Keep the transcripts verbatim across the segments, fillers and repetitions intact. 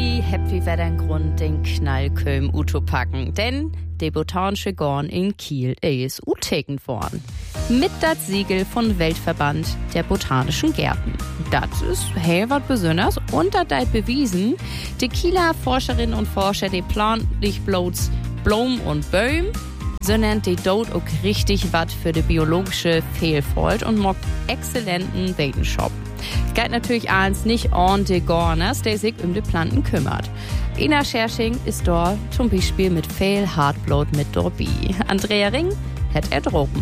Juli habt wir wieder einen Grund, den Knallköm utopacken, denn der botanische Garten in Kiel ist utegend worden. Mit das Siegel von Weltverband der Botanischen Gärten. Das ist hey was Besonderes und das hat bewiesen, die Kieler Forscherinnen und Forscher, die planen nicht bloß Blumen und Bäume, sondern die dort auch richtig was für die biologische Vielfalt und macht exzellenten Wetenschap. Es geht natürlich eins nicht an die Garners, der sich um die Planten kümmert. Ina Schersching ist dort zum Beispiel mit viel Hartblut mit dabei. Andrea Ring hat er droben.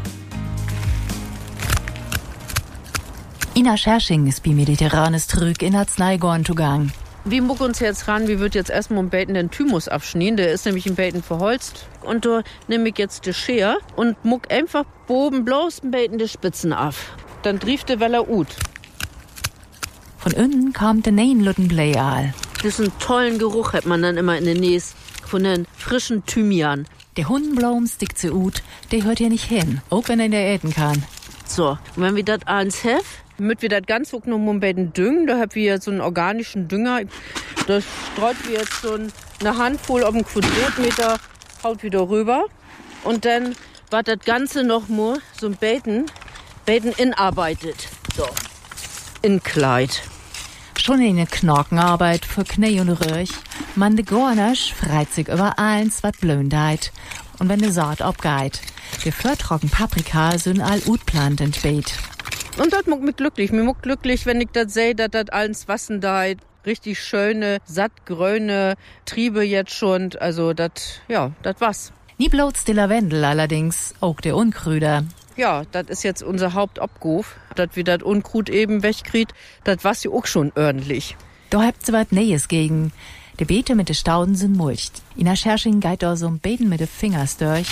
Ina Schersching ist bei Mediterranes Trüg in Arzneigarn zugang. Wie muck uns jetzt ran? Wie wird jetzt erstmal ein Beten den Thymus abschneiden? Der ist nämlich im Beten verholzt. Und da nehme ich jetzt die Schere und muck einfach boben bloß ein Beten die Spitzen ab. Dann trieft der Weller ut. Von innen kam der Nein-Luttenbläal. Das ist ein tollen Geruch, hat man dann immer in der Nähe von den frischen Thymian. Der Hundenblaum stickt zu ut, der hört hier nicht hin, auch wenn er in der Äten kann. So, und wenn wir das eins haben, damit wir das ganz auch noch ein bisschen düngen, da haben wir jetzt so einen organischen Dünger. Da streut wir jetzt so eine Handvoll auf einen Quadratmeter, haut wieder rüber. Und dann wird das Ganze noch mal so ein Beten, Beten inarbeitet. So, in Kleid. Schon eine Knorkenarbeit für Knie und Röch. Man de Gornasch freit sich über eins, wat blöndheit. Und wenn de Saat abgeht. Die flirtrocken Paprika sind all utplant in Beet. Und das macht mich glücklich. Mir macht glücklich, wenn ich das sehe, dass das alles wassen da richtig schöne, sattgrüne Triebe jetzt schon. Also das, ja, das was. Nie bloß die Lavendel allerdings, auch der Unkrüder. Ja, das ist jetzt unser Hauptabguf, dass wir das Unkrut eben wegkriegt. Das war's ja auch schon ordentlich. Da habt ihr was Nähes gegen. Die Beete mit den Stauden sind mulcht. Ina Schersching geht da so ein Beten mit den Fingers durch.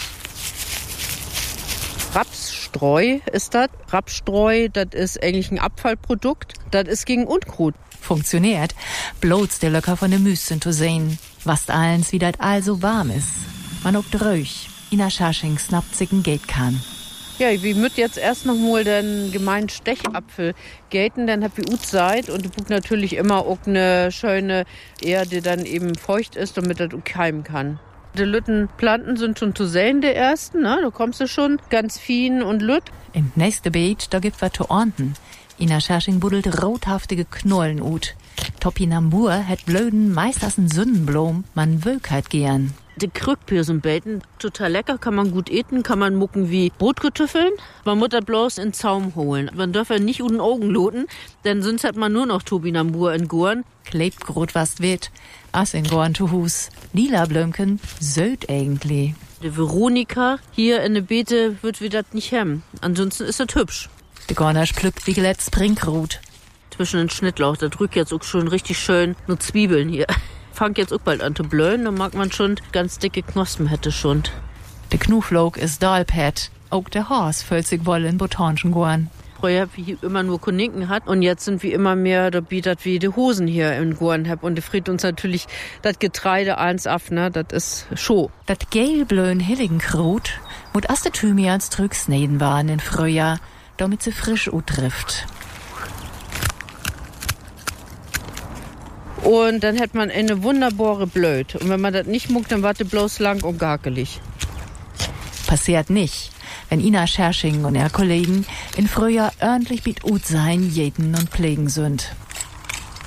Rapsstreu ist das. Rapsstreu, das ist eigentlich ein Abfallprodukt. Das ist gegen Unkrut. Funktioniert. Bloß der Löcker von den Müssen zu sehen. Was allens, wie das also warm ist. Man ob dröch. Ina Schersching snappt sich ein Gate kann. Ja, wie müt jetzt erst noch mal den gemeinen Stechapfel gaten, dann hab ich ut Zeit und du bucht natürlich immer auch eine schöne Erde, die dann eben feucht ist, damit das auch keimen kann. Die Lüttenplanten sind schon zu sehen, der ersten, ne? Da kommst du schon ganz fein und lütt. Im nächsten Beet, da gibt was zu ornten. Ina Schersching buddelt rothaftige Knollen ut. Topinambur hat blöden, meist as n Sündenblom, man Wölkheit gern. Die Krückpirsenbeten, total lecker, kann man gut eten, kann man mucken wie Brotkartoffeln. Man muss das bloß in den Zaum holen. Man darf ja nicht unten Augen loten, denn sonst hat man nur noch Topinambur in Gorn. Klebt grot was wird, as in Gorn zu Hus. Lila Blömken, söd eigentlich. Die Veronika hier in der Beete wird wir das nicht hemmen. Ansonsten ist das hübsch. Die Gornasch pflückt wie geletzt Springrut. Zwischen den Schnittlauch, da drückt jetzt auch schon richtig schön nur Zwiebeln hier. Fangt jetzt auch bald an zu blöden, dann mag man schon ganz dicke Knospen hätte schon. Der Knuflog ist Dahlpet. Auch der Horst füllt sich wohl in botanischen Gorn. Früher hab ich immer nur Koninken hat und jetzt sind wir immer mehr, da bietet wie die Hosen hier in Gorn hab und die friert uns natürlich das Getreide eins ab, ne, das ist Show. Das gelblöen Hilligenkrut mut aste Thymians drück sneden waren in Frühjahr, damit sie frisch utrifft. Und dann hat man eine wunderbare Blöd. Und wenn man das nicht muckt, dann warte bloß lang und garkelig. Passiert nicht, wenn Ina Schersching und ihre Kollegen in Frühjahr ordentlich mit ut sein, jeden und pflegen sind.